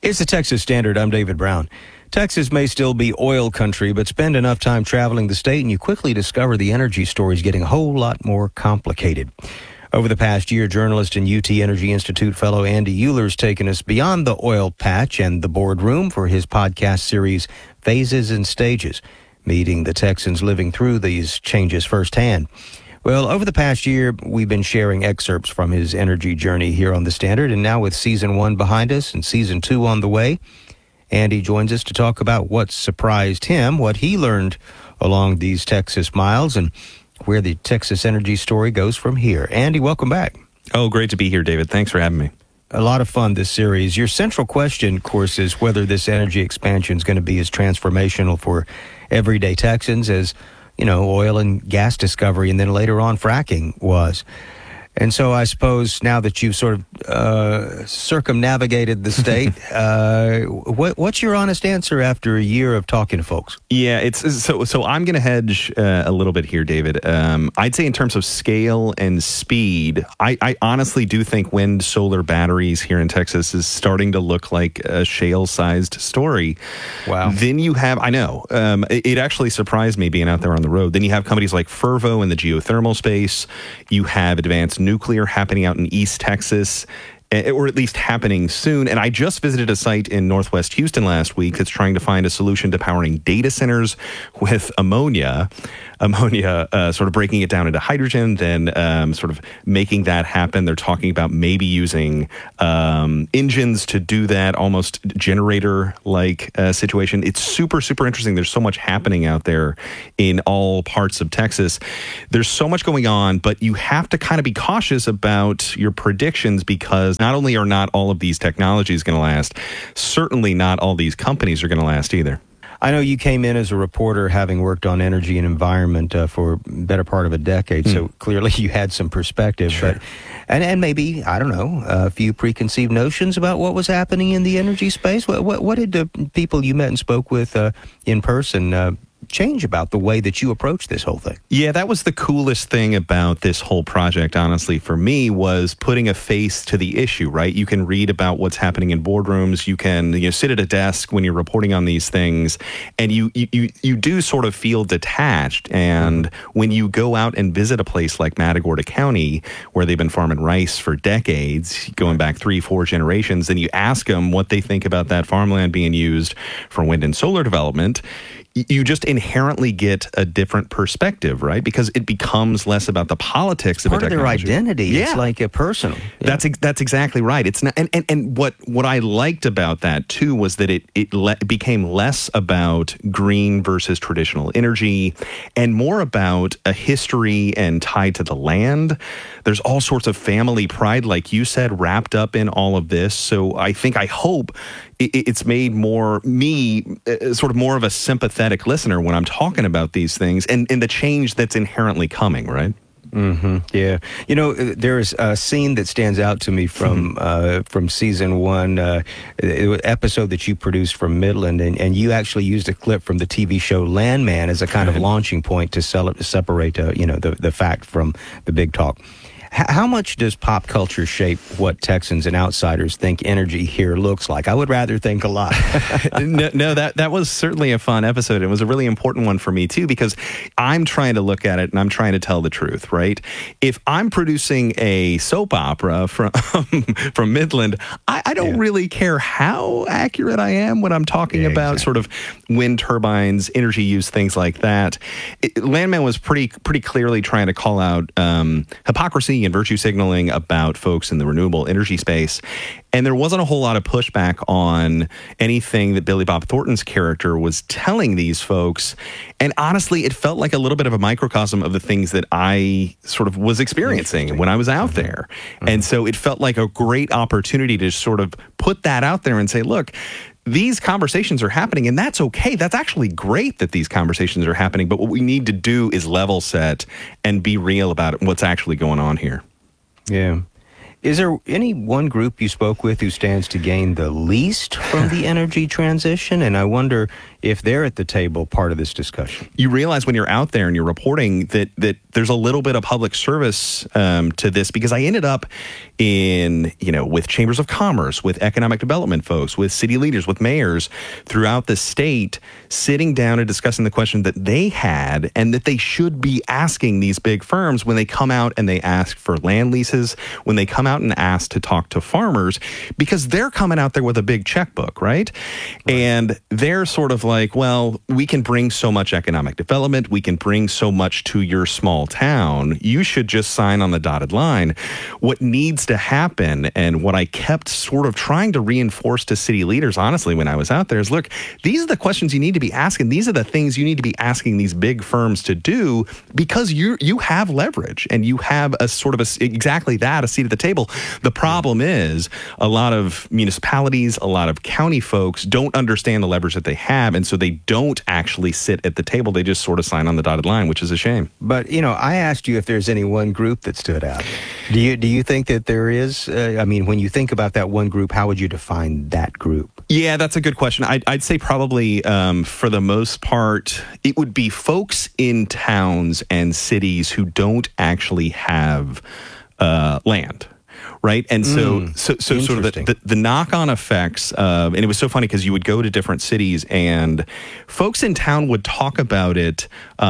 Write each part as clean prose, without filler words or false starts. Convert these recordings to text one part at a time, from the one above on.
It's the Texas Standard. I'm David Brown. Texas may still be oil country, but spend enough time traveling the state and you quickly discover the energy story is getting a whole lot more complicated. Over the past year, journalist and UT Energy Institute fellow Andy Uhler's taken us beyond the oil patch and the boardroom for his podcast series, Phases and Stages, meeting the Texans living through these changes firsthand. Well, over the past year, we've been sharing excerpts from his energy journey here on The Standard, and now with Season 1 behind us and Season 2 on the way, Andy joins us to talk about what surprised him, what he learned along these Texas miles, and where the Texas energy story goes from here. Andy, welcome back. Oh, great to be here, David. Thanks for having me. A lot of fun, this series. Your central question, of course, is whether this energy expansion is going to be as transformational for everyday Texans as oil and gas discovery, and then later on fracking was. And so I suppose now that you've sort of circumnavigated the state, what's your honest answer after a year of talking to folks? Yeah, it's so I'm going to hedge a little bit here, David. I'd say in terms of scale and speed, I honestly do think wind solar batteries here in Texas is starting to look like a shale-sized story. Wow. Then you have, it actually surprised me being out there on the road. Then you have companies like Fervo in the geothermal space. You have advanced nuclear happening out in East Texas, or at least happening soon. And I just visited a site in Northwest Houston last week that's trying to find a solution to powering data centers with ammonia, sort of breaking it down into hydrogen, then sort of making that happen. They're talking about maybe using engines to do that, almost generator-like situation. It's super, super interesting. There's so much happening out there in all parts of Texas. There's so much going on, but you have to kind of be cautious about your predictions because not only are not all of these technologies going to last, certainly not all these companies are going to last either. I know you came in as a reporter having worked on energy and environment for the better part of a decade, so clearly you had some perspective. Sure. But, and maybe, I don't know, a few preconceived notions about what was happening in the energy space. What did the people you met and spoke with in person change about the way that you approach this whole thing? Yeah, that was the coolest thing about this whole project, honestly, for me, was putting a face to the issue, right? You can read about what's happening in boardrooms. You can sit at a desk when you're reporting on these things, and you do sort of feel detached. And when you go out and visit a place like Matagorda County, where they've been farming rice for decades, going back 3-4 generations, and you ask them what they think about that farmland being used for wind and solar development, you just inherently get a different perspective, right? Because it becomes less about the politics of a technology. Part of their identity. Yeah. It's like a personal. Yeah. That's exactly right. It's not, and what I liked about that too was that it became less about green versus traditional energy and more about a history and tied to the land. There's all sorts of family pride, like you said, wrapped up in all of this. So I hope it's made me sort of more of a sympathetic listener when I'm talking about these things and the change that's inherently coming, right? Mm-hmm. Yeah. There is a scene that stands out to me from Season 1, episode that you produced from Midland, and you actually used a clip from the TV show Landman as a kind of launching point to separate, the fact from the big talk. How much does pop culture shape what Texans and outsiders think energy here looks like? I would rather think a lot. No, that was certainly a fun episode. It was a really important one for me, too, because I'm trying to look at it and I'm trying to tell the truth, right? If I'm producing a soap opera from Midland, I don't really care how accurate I am when I'm talking about sort of wind turbines, energy use, things like that. Landman was pretty clearly trying to call out hypocrisy and virtue signaling about folks in the renewable energy space. And there wasn't a whole lot of pushback on anything that Billy Bob Thornton's character was telling these folks. And honestly, it felt like a little bit of a microcosm of the things that I sort of was experiencing when I was out there. And so it felt like a great opportunity to sort of put that out there and say, look, these conversations are happening, and that's okay. That's actually great that these conversations are happening, but what we need to do is level set and be real about it, what's actually going on here. Yeah. Is there any one group you spoke with who stands to gain the least from the energy transition? And I wonder if they're at the table part of this discussion. You realize when you're out there and you're reporting that there's a little bit of public service to this, because I ended up with chambers of commerce, with economic development folks, with city leaders, with mayors throughout the state, sitting down and discussing the question that they had and that they should be asking these big firms when they come out and they ask for land leases, when they come out and ask to talk to farmers, because they're coming out there with a big checkbook, right? And they're sort of like, well, we can bring so much economic development, we can bring so much to your small town, you should just sign on the dotted line. What needs to happen, and what I kept sort of trying to reinforce to city leaders, honestly, when I was out there, is look, these are the questions you need to be asking. These are the things you need to be asking these big firms to do, because you have leverage and you have a sort of a seat at the table. The problem is a lot of municipalities, a lot of county folks don't understand the leverage that they have, and so they don't actually sit at the table. They just sort of sign on the dotted line, which is a shame. But, I asked you if there's any one group that stood out. Do you think that there is? When you think about that one group, how would you define that group? Yeah, that's a good question. I'd say probably for the most part, it would be folks in towns and cities who don't actually have land. Right. And so sort of the knock-on effects and it was so funny because you would go to different cities and folks in town would talk about it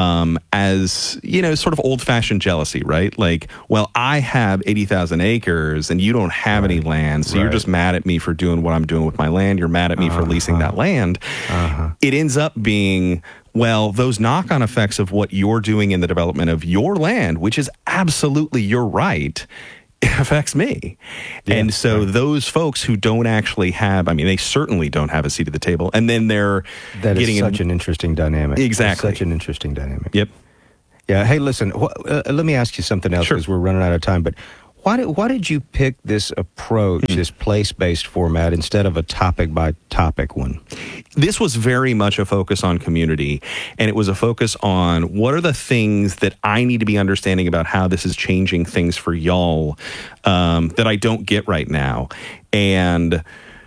as, sort of old-fashioned jealousy, right? Like, well, I have 80,000 acres and you don't have any land. So you're just mad at me for doing what I'm doing with my land. You're mad at me for leasing that land. It ends up being, well, those knock-on effects of what you're doing in the development of your land, which is absolutely your right, it affects me. Yeah, and so those folks who don't actually have, they certainly don't have a seat at the table. And then that is such an interesting dynamic. Exactly. It's such an interesting dynamic. Yep. Yeah. Hey, listen, let me ask you something else because we're running out of time. But why did you pick this approach, this place-based format, instead of a topic-by-topic one? This was very much a focus on community, and it was a focus on what are the things that I need to be understanding about how this is changing things for y'all that I don't get right now. And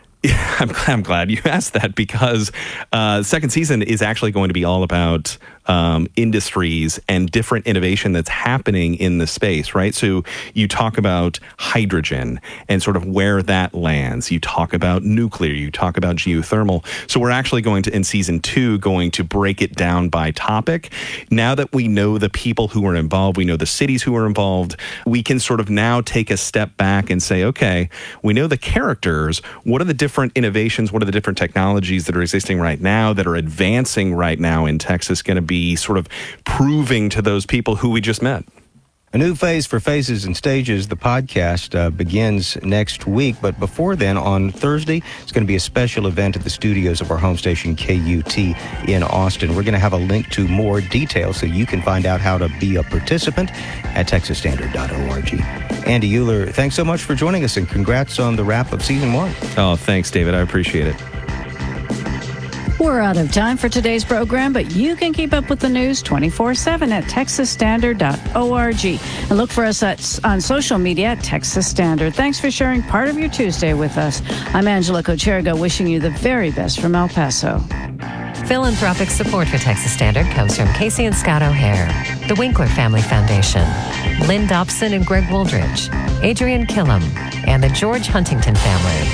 I'm glad you asked that, because second season is actually going to be all about industries and different innovation that's happening in the space, right? So you talk about hydrogen and sort of where that lands. You talk about nuclear. You talk about geothermal. So we're actually in season 2, going to break it down by topic. Now that we know the people who are involved, we know the cities who are involved, we can sort of now take a step back and say, okay, we know the characters. What are the different innovations? What are the different technologies that are existing right now, that are advancing right now in Texas, going to be sort of proving to those people who we just met? A new phase for Phases and Stages, the podcast, begins next week. But before then, on Thursday, it's going to be a special event at the studios of our home station, KUT, in Austin. We're going to have a link to more details so you can find out how to be a participant at texasstandard.org. Andy Uhler, thanks so much for joining us, and congrats on the wrap of Season 1. Oh, thanks, David. I appreciate it. We're out of time for today's program, but you can keep up with the news 24/7 at texasstandard.org. And look for us on social media at Texas Standard. Thanks for sharing part of your Tuesday with us. I'm Angela Cochergo, wishing you the very best from El Paso. Philanthropic support for Texas Standard comes from Casey and Scott O'Hare, the Winkler Family Foundation, Lynn Dobson and Greg Wooldridge, Adrian Killam, and the George Huntington family.